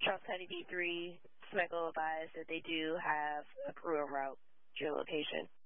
Charles County D3, Smegel advised that they do have a crew en route to your location.